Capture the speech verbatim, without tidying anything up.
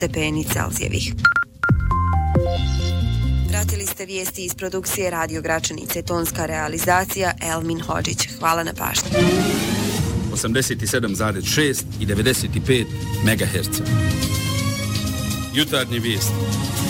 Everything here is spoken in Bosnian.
stepeni Celzijevih. Pratili ste vijesti iz produkcije Radio Gračanice, tonska realizacija Elmin Hodžić. Hvala na pažnji. osamdeset sedam zarez šest i devedeset pet megaherca. Jutarnje vijesti.